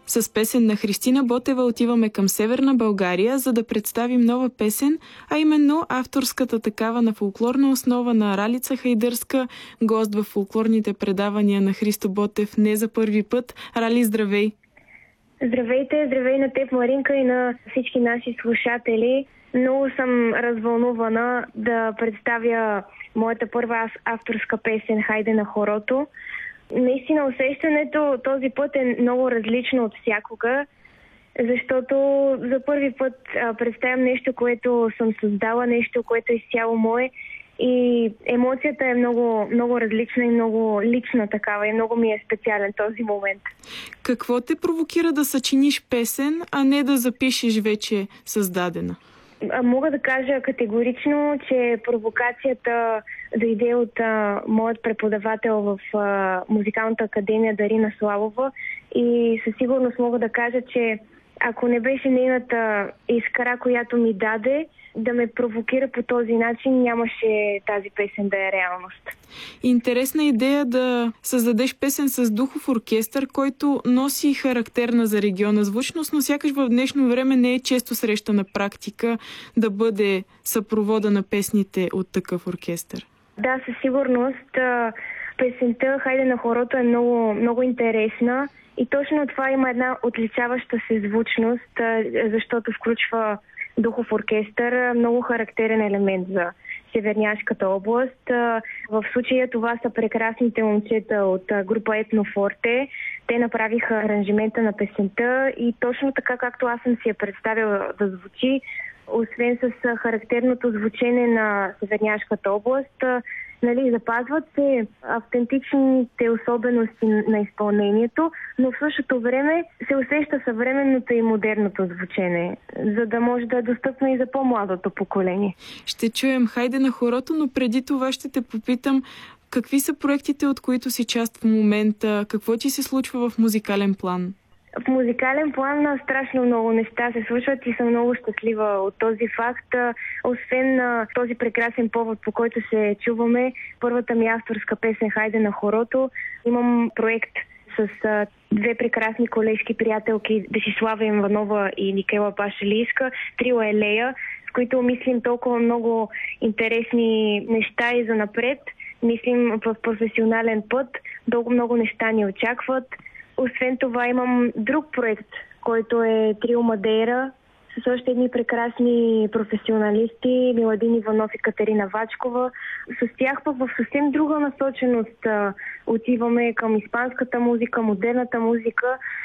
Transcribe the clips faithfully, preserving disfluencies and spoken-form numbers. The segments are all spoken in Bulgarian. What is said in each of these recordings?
С песен на Христина Ботева отиваме към Северна България, за да представим нова песен, а именно авторската такава на фолклорна основа на Ралица Хайдърска, гост в фолклорните предавания на Христо Ботев не за първи път. Рали, здравей! Здравейте, здравей на теб, Маринка, и на всички наши слушатели. Много съм развълнувана да представя моята първа авторска песен "Хайде на хорото". Наистина усещането този път е много различно от всякога, защото за първи път а, представям нещо, което съм създала, нещо, което е изцяло мое, и емоцията е много, много различна и много лична такава, и много ми е специален този момент. Какво те провокира да съчиниш песен, а не да запишеш вече създадена? Мога да кажа категорично, че провокацията дойде от а, моят преподавател в а, Музикалната академия Дарина Славова, и със сигурност мога да кажа, че ако не беше нейната искра, която ми даде да ме провокира по този начин, нямаше тази песен да е реалност. Интересна идея да създадеш песен с духов оркестър, който носи характерна за региона звучност, но сякаш в днешно време не е често срещана практика да бъде съпровода на песните от такъв оркестър. Да, със сигурност. Песента "Хайде на хорото" е много, много интересна, и точно това има една отличаваща се звучност, защото включва духов оркестър, много характерен елемент за Северняшката област. В случая това са прекрасните момчета от група Етнофорте. Те направиха аранжимента на песента и точно така, както аз съм си я представила да звучи, освен с характерното звучене на Северняшката област, нали, запазват се автентичните особености на изпълнението, но в същото време се усеща съвременното и модерното звучене, за да може да е достъпно и за по-младото поколение. Ще чуем "Хайде на хорото", но преди това ще те попитам какви са проектите, от които си част в момента, какво ти се случва в музикален план? В музикален план страшно много неща се случват и съм много щастлива от този факт. Освен на този прекрасен повод, по който се чуваме, първата ми авторска песен "Хайде на хорото", имам проект с две прекрасни колежки приятелки, Десислава Иванова и Никела Пашелийска, трио Елея, с които мислим толкова много интересни неща и занапред. Мислим в професионален път, много много неща ни очакват. Освен това имам друг проект, който е трио Мадейра, с още едни прекрасни професионалисти, Миладин Иванов и Катерина Вачкова. С тях пък в съвсем друга насоченост а, отиваме към испанската музика, модерната музика,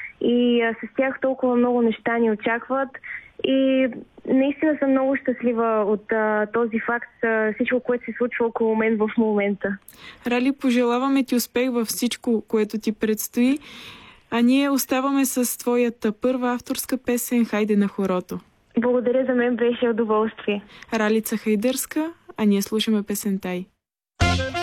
и а, с тях толкова много неща ни очакват. И наистина съм много щастлива от а, този факт, а, всичко, което се случва около мен в момента. Рали, пожелаваме ти успех във всичко, което ти предстои. А ние оставаме с твоята първа авторска песен "Хайде на хорото". Благодаря, за мен беше удоволствие. Ралица Хайдърска, а ние слушаме песента й.